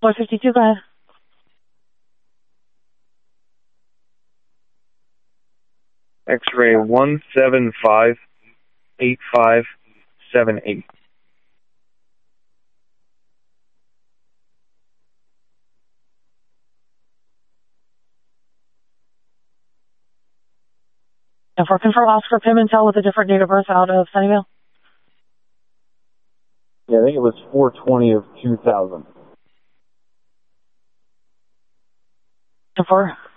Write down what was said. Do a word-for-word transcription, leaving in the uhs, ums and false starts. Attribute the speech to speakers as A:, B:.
A: one fifty-two, go ahead.
B: X-ray one seven five eight five seven eight.
A: And for confirm Oscar Pimentel with a different date of birth out of Sunnyvale.
B: Yeah, I think it was four twenty of two thousand.
A: And for